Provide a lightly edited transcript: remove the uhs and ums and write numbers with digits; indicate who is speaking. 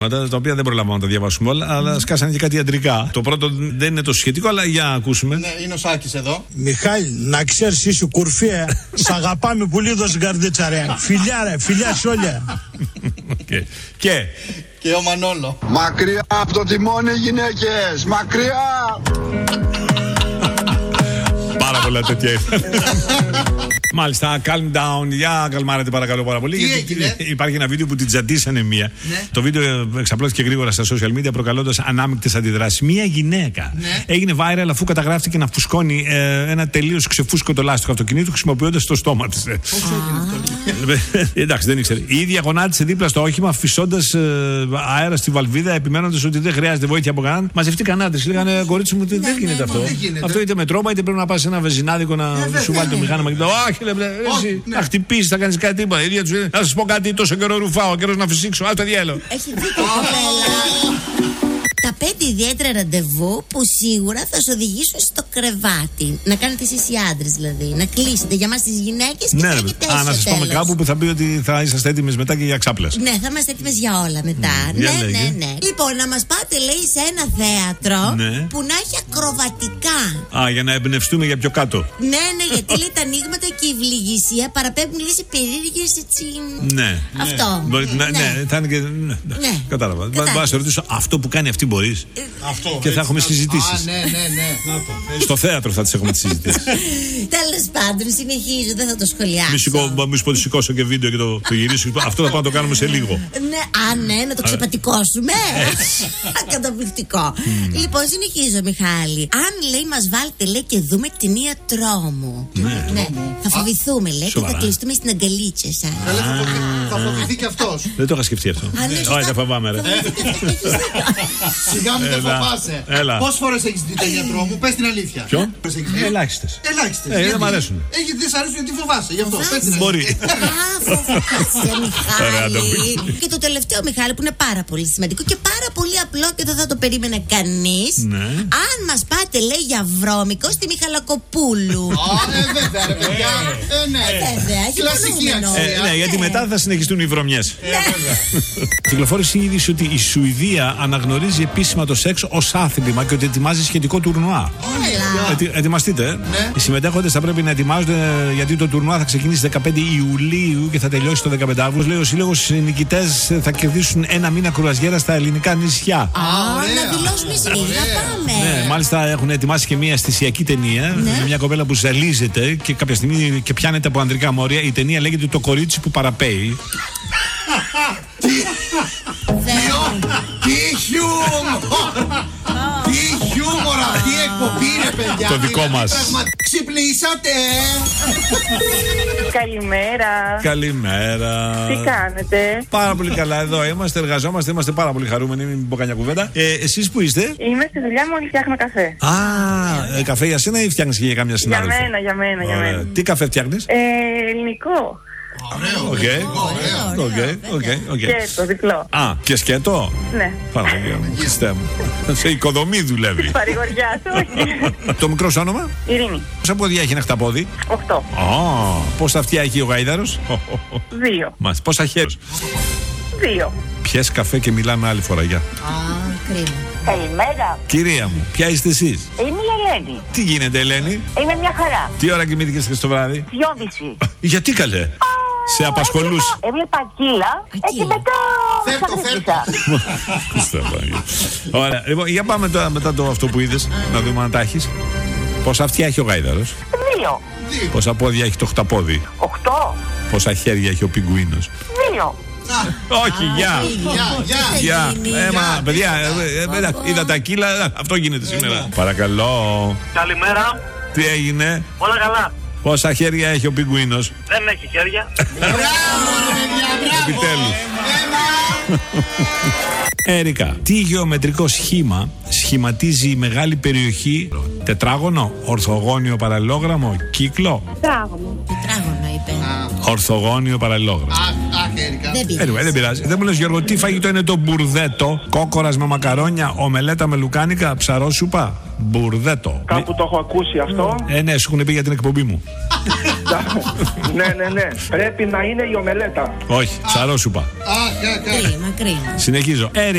Speaker 1: Τα οποία δεν προλαβαίνουμε να τα διαβάσουμε όλα, αλλά σκάσανε και κάτι ιατρικά. Το πρώτο δεν είναι τόσο σχετικό, αλλά για να ακούσουμε.
Speaker 2: Ναι, είναι ο Σάκης εδώ.
Speaker 3: Μιχάλη, να ξέρεις είσαι κουρφία. Σ' αγαπάμε πολύ εδώ στην καρδίτσα, ρε. Φιλιά, ρε, φιλιά σε όλα.
Speaker 2: Και ο Μανόλο.
Speaker 4: Μακριά από το τιμόνι, γυναίκες! Μακριά!
Speaker 1: Πάρα πολλά τέτοια ήταν. Μάλιστα, calm down. Για καλμάρετε παρακαλώ πάρα πολύ.
Speaker 2: Τι έγινε?
Speaker 1: Υπάρχει ένα βίντεο που την τζατίσανε μία. Ναι. Το βίντεο εξαπλώθηκε γρήγορα στα social media προκαλώντας ανάμεικτες αντιδράσεις. Μία γυναίκα έγινε viral αφού καταγράφηκε να φουσκώνει ένα τελείως ξεφούσκωτο λάστιχο αυτοκινήτου χρησιμοποιώντας το στόμα της. Εντάξει, δεν ήξερε. Η ίδια γονάτισε δίπλα στο όχημα, φυσώντας αέρα στη βαλβίδα, επιμένοντας ότι δεν χρειάζεται βοήθεια από κανέναν. Μαζευτήκαν άντρες. Λέγανε κορίτσι μου ότι δεν γίνεται αυτό. Αυτό είτε με τρόμα είτε πρέπει να πας σε ένα βεζινάδικο να σου βάλει το μηχάνημα. Όχι, να χτυπήσει, θα κάνει κάτι τίποτα. Να σα πω κάτι, τόσο καιρό ρουφάω, καιρό να φυσήξω. Α το διάλογο.
Speaker 5: Έχει δίκιο, κοπέλα. Τα 5 ιδιαίτερα ραντεβού που σίγουρα θα σε οδηγήσουν στο κρεβάτι. Να κάνετε εσείς οι άντρες δηλαδή. Να κλείσετε για μας τις γυναίκες και να έχετε έσιο.
Speaker 1: Να σας πάμε κάπου που θα πει ότι θα είσαστε έτοιμες μετά και για ξάπλες.
Speaker 5: Ναι, θα είμαστε έτοιμες για όλα μετά. Ναι. Λοιπόν, να μας πάτε λέει σε ένα θέατρο που να έχει ακροβατικά.
Speaker 1: Για να εμπνευστούμε για πιο κάτω.
Speaker 5: Ναι, γιατί λέει τα ανοίγματα και η ευληγησία παραπέμπουν λίγο σε περίεργες έτσι.
Speaker 1: Ναι.
Speaker 5: Αυτό.
Speaker 1: Ναι, θα είναι και. Κατάλαβα. Θα σε ρωτήσω αυτό που κάνει αυτή. Μπορείς.
Speaker 2: Αυτό,
Speaker 1: και θα έχουμε συζητήσεις.
Speaker 2: Ναι.
Speaker 1: Στο θέατρο θα τις έχουμε τις συζητήσεις.
Speaker 5: Τέλος πάντων, συνεχίζω, δεν θα το σχολιάσω.
Speaker 1: Μη σου πω σηκώσω και βίντεο και το γυρίσω. Αυτό θα πάμε να το κάνουμε σε λίγο.
Speaker 5: Ναι, να το ξεπατικώσουμε. Καταπληκτικό. Λοιπόν, συνεχίζω, Μιχάλη. Αν λέει μας βάλτε λέει και δούμε την ιατρό μου. Ναι. Θα φοβηθούμε λέει και θα κλειστούμε στην αγκαλίτσα σας.
Speaker 2: Θα φοβηθεί και αυτός.
Speaker 1: Δεν το είχα σκεφτεί αυτό. Όχι, δεν φοβάμαι ρε.
Speaker 2: Σιγά μην δεν φοβάσαι. Πόσες φορές έχεις δει τον γιατρό μου, πες την αλήθεια.
Speaker 1: Ποιο? Ελάχιστες. Δεν μ' αρέσουν.
Speaker 2: Δεν σ' αρέσουν γιατί φοβάσαι. Γι' αυτό πες την αλήθεια.
Speaker 1: Μπορεί.
Speaker 5: Φοβάσαι, Μιχάλη. Και το τελευταίο, Μιχάλη, που είναι πάρα πολύ σημαντικό και πάρα πολύ απλό και δεν θα το περίμενε κανείς. Αν μας πάτε, λέει, για βρώμικο στη Μιχαλακοπούλου.
Speaker 2: Βέβαια, ρε παιδιά.
Speaker 5: Βέβαια, έχει
Speaker 2: κλασική αξία.
Speaker 1: Ναι, γιατί μετά θα συνεχιστούν οι βρωμιές. Κυκλοφόρησε η είδηση ότι η Σουηδία αναγνωρίζει επίσημα το σεξ ως άθλημα και ότι ετοιμάζει σχετικό τουρνουά. Ετοιμαστείτε. Οι συμμετέχοντες θα πρέπει να ετοιμάζονται γιατί το τουρνουά θα ξεκινήσει 15 Ιουλίου και θα τελειώσει το 15 Αύγουστο. Λέει ο σύλλογος, οι νικητές θα κερδίσουν ένα μήνα κρουαζιέρα στα ελληνικά νησιά.
Speaker 5: Να δηλώσουμε σήμερα, πάμε.
Speaker 1: Ναι, μάλιστα έχουν ετοιμάσει και μια αισθησιακή ταινία με μια κοπέλα που ζαλίζεται και κάποια στιγμή και πιάνεται από ανδρικά μόρια. Η ταινία λέγεται Το κορίτσι που παραπέει.
Speaker 2: Τι χιούμορ αυτή η εκπομπή ρε παιδιά.
Speaker 1: Το δικό μας.
Speaker 2: Ξυπνήσατε.
Speaker 6: Καλημέρα. Τι κάνετε?
Speaker 1: Πάρα πολύ καλά, εδώ είμαστε, εργαζόμαστε, είμαστε πάρα πολύ χαρούμενοι, μην πω καμιά κουβέντα. Εσείς που είστε?
Speaker 6: Είμαι στη δουλειά μου, φτιάχνω καφέ.
Speaker 1: Καφέ για σένα ή φτιάχνεις και για καμιά συνάδελφο?
Speaker 6: Για μένα.
Speaker 1: Τι καφέ φτιάχνεις?
Speaker 6: Ελληνικό.
Speaker 1: Ωραίο.
Speaker 6: Και το διπλό.
Speaker 1: Και σκέτο.
Speaker 6: Ναι.
Speaker 1: Παναγία μου. Σε οικοδομή δουλεύει.
Speaker 6: Παρηγοριάς, όχι.
Speaker 1: Το μικρό σου όνομα?
Speaker 6: Ειρήνη.
Speaker 1: Πόσα πόδια έχει ένα χταπόδι?
Speaker 6: 8.
Speaker 1: Πόσα αυτιά έχει ο γάιδαρος?
Speaker 6: 2.
Speaker 1: Πόσα χέρια?
Speaker 6: 2.
Speaker 1: Πιες καφέ και μιλάμε άλλη φορά. Γεια.
Speaker 5: Κρίμα.
Speaker 6: Καλημέρα.
Speaker 1: Κυρία μου, ποια είστε εσείς?
Speaker 6: Είμαι η Ελένη.
Speaker 1: Τι γίνεται, Ελένη?
Speaker 6: Είμαι μια χαρά.
Speaker 1: Τι ώρα κοιμήθηκες χθες το βράδυ?
Speaker 6: 2:30.
Speaker 1: Γιατί καλέ? Σε απασχολούσε?
Speaker 6: Έβλεπα κύλα και μετά
Speaker 1: ξαφνικά. Ωραία, λοιπόν, για πάμε τώρα μετά το αυτό που είδες, να δούμε αν τα έχεις. Πόσα αυτιά έχει ο γάιδαρος?
Speaker 6: 2.
Speaker 1: Πόσα πόδια έχει το χταπόδι?
Speaker 6: 8.
Speaker 1: Πόσα χέρια έχει ο πιγκουίνος?
Speaker 6: 2.
Speaker 1: Όχι, γεια. Παιδιά, είδα τα κύλα, αυτό γίνεται σήμερα. Παρακαλώ.
Speaker 7: Καλημέρα.
Speaker 1: Τι έγινε?
Speaker 7: Όλα καλά.
Speaker 1: Πόσα χέρια έχει ο πιγκουίνος?
Speaker 7: Δεν έχει χέρια.
Speaker 1: Επιτέλους. Έρικα, τι γεωμετρικό σχήμα σχηματίζει η μεγάλη περιοχή? Τετράγωνο, ορθογώνιο παραλληλόγραμμο, κύκλο?
Speaker 5: Τετράγωνο είπε.
Speaker 1: Ορθογώνιο παραλληλόγραφο. Δεν πειράζει. Δεν μου λες, Γιώργο, τι φαγητό είναι το μπουρδέτο? Κόκορας με μακαρόνια, ομελέτα με λουκάνικα, ψαρόσουπα. Μπουρδέτο.
Speaker 7: Κάπου το έχω ακούσει αυτό.
Speaker 1: Ναι, σου έχουν πει για την εκπομπή μου.
Speaker 7: Ναι. Πρέπει να είναι η ομελέτα.
Speaker 1: Όχι, ψαρόσουπα.
Speaker 5: Κρίμα.
Speaker 1: Συνεχίζω.